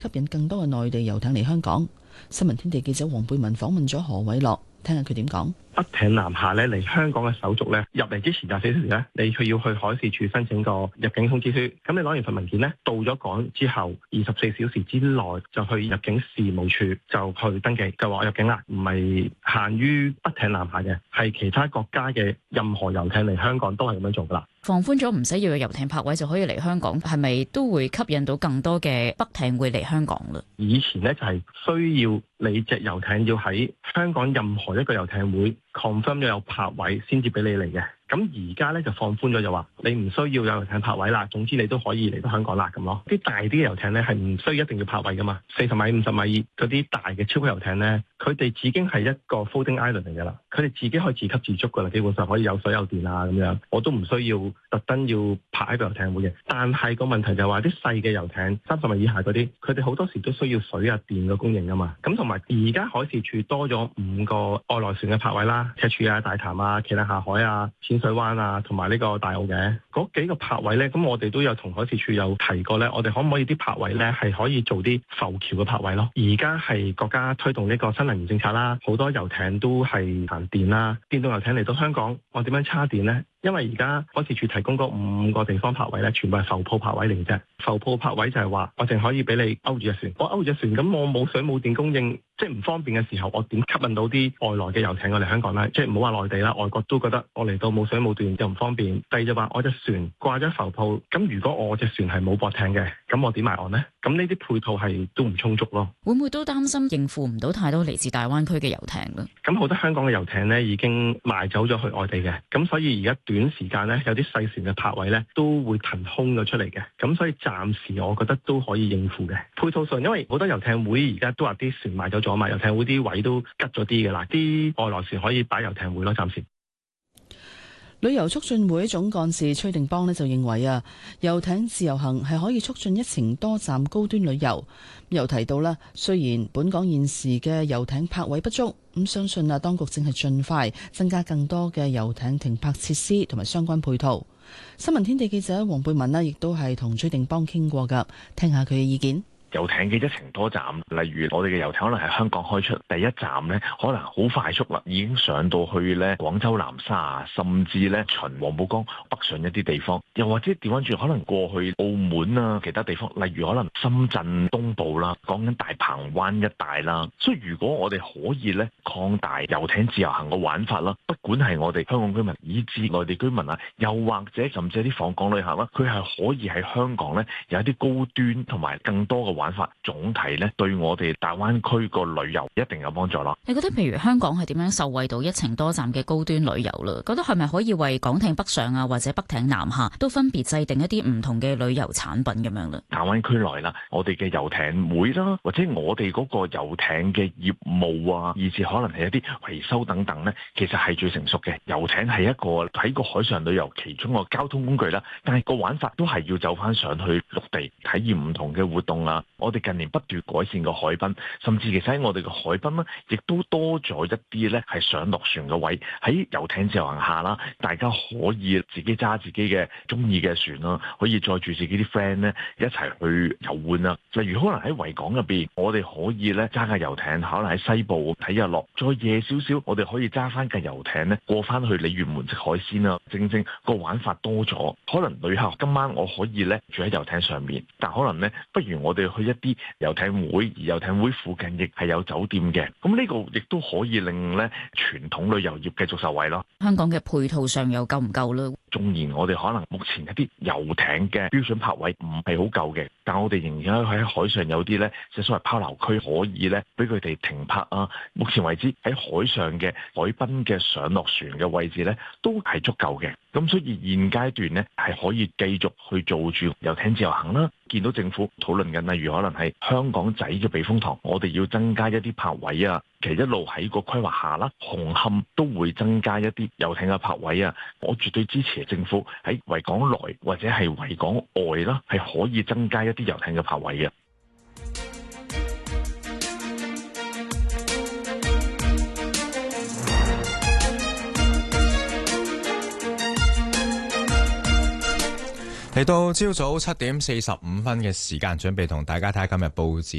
吸引更多嘅內地遊艇嚟香港。新聞天地記者黃貝文訪問咗何偉樂，聽下佢點講。 北艇南下咧嚟香港嘅手續咧，入嚟之前24小時咧，你要去海事處申請個入境通知書。咁你攞完份文件咧，到咗港之後24小時之內就去入境事務處就去登記，就話我入境啦，唔係限於北艇南下嘅，係其他國家嘅任何遊艇嚟香港都係咁樣做噶啦。 放寬咗唔使要有遊艇泊位就可以嚟香港，係咪都會吸引到更多嘅北艇會嚟香港嘞？ 以前咧就係需要你隻遊艇要喺香港任何一個遊艇會 confirm 咗有泊位先至俾你嚟嘅。咁而家咧就放寬咗，就話你唔需要有遊艇泊位啦，總之你都可以嚟到香港啦咁咯。啲大啲嘅遊艇咧係唔需要一定要泊位噶嘛，40米、50米嗰啲大嘅超級遊艇咧，佢哋已經係一個 floating island 嚟噶啦，佢哋自己可以自給自足噶啦，基本上可以有水有電啊咁樣，我都唔需要特登要泊喺個遊艇會嘅。但係個問題就係話啲細嘅遊艇30米以下嗰啲，佢哋好多時都需要水啊電嘅供應噶嘛。咁同埋而家海事處多咗5個外來船嘅泊位啦，赤柱啊、大潭啊、麒麟下海啊、水灣啊，同埋呢個大澳嘅嗰幾個泊位呢，咁我哋都有同海事處有提過呢，我哋可唔可以啲泊位呢係可以做啲浮橋嘅泊位咯？而家係國家推動呢個新能源政策啦，好多遊艇都係行電啦，電動遊艇嚟到香港，我點樣叉電呢？因為而家海事處提供嗰5個地方泊位呢，全部係浮泡泊位嚟啫。浮泡泊位就係話，我淨可以俾你勾住隻船，我勾住隻船，咁我冇水冇電供應，即係唔方便嘅時候，我點吸引到啲外來嘅遊艇過嚟香港呢？即係唔好話內地啦，外國都覺得我嚟到冇水冇電又唔方便。第二就話我隻船掛咗浮泡，咁如果我隻船係冇駁艇嘅，咁我點埋岸呢？咁呢啲配套係都唔充足咯。 會唔會都擔心應付唔到太多嚟自大灣區嘅遊艇咧？ 咁好多香港嘅遊艇呢已經賣走咗去外地嘅，咁所以而家短時間呢，有啲細船嘅泊位呢都會騰空咗出嚟嘅，咁所以暫時我覺得都可以應付嘅。配套上，因為好多遊艇會而家都話啲船賣走咗嘛，遊艇會啲位都吉咗啲嘅啦，啲外來船可以擺遊艇會咯，暫時。 旅遊促進會總幹事崔定邦就認為遊艇自由行係可以促進一程多站高端旅遊。又提到雖然本港現時嘅遊艇泊位不足，咁相信當局正係盡快增加更多嘅遊艇停泊設施同埋相關配套。新聞天地記者黃貝文亦都係同崔定邦傾過㗎，聽下佢嘅意見。 遊艇嘅一程多站，例如我哋嘅遊艇可能喺香港開出第一站呢，可能好快速啦，已經上到去呢廣州南沙啊，甚至呢循黃浦江北上一啲地方，又或者調翻轉可能過去澳門啊其他地方，例如可能深圳東部啦，講緊大鵬灣一帶啦。所以如果我哋可以呢擴大遊艇自由行嘅玩法啦，不管係我哋香港居民以至內地居民啊，又或者甚至係啲訪港旅客啦，佢係可以喺香港呢有一啲高端同埋更多嘅玩法，總體咧對我哋大灣區個旅遊一定有幫助咯。 你覺得譬如香港係點樣受惠到一程多站嘅高端旅遊啦？覺得係咪可以為港艇北上啊，或者北艇南下都分別制定一啲唔同嘅旅遊產品咁樣咧？ 大灣區內啦，我哋嘅遊艇會啦，或者我哋嗰個遊艇嘅業務啊，以至可能係一啲維修等等咧，其實係最成熟嘅。遊艇係一個喺個海上旅遊其中個交通工具啦，但係個玩法都係要走翻上去陸地體驗唔同嘅活動啊。我哋近年不斷改善個海濱，甚至其實喺我哋個海濱呢，亦都多咗一啲咧係上落船嘅位。喺遊艇自由行下啦，大家可以自己揸自己嘅中意嘅船啦，可以載住自己啲 friend 咧一齊去遊玩啦。例如可能喺維港入邊，我哋可以咧揸架遊艇，可能喺西部睇日落，再夜少少，我哋可以揸翻架遊艇咧過翻去鯉魚門食海鮮啦。正正個玩法多咗，可能旅客今晚我可以咧住喺遊艇上面，但可能咧不如我哋去一啲遊艇會，而遊艇會附近亦係有酒店嘅，咁呢個亦都可以令咧傳統旅遊業繼續受惠咯。 香港嘅配套上又夠唔夠咧？ 縱然我哋可能目前一啲遊艇嘅標準泊位唔係好夠嘅，但我哋仍然喺海上有啲咧即係所謂拋錨區可以咧俾佢哋停泊啊。目前為止喺海上嘅海濱嘅上落船嘅位置咧都係足夠嘅，咁所以現階段咧係可以繼續去做住遊艇自由行啦。見到政府討論緊，例如可能係香港仔嘅避風塘，我哋要增加一啲泊位啊。其實一路喺個規劃下啦，紅磡都會增加一啲遊艇嘅泊位啊。我絕對支持政府喺維港內或者係維港外啦，係可以增加一啲遊艇嘅泊位嘅。 喺嚟到朝早7:45嘅時間，準備同大家睇下今日報紙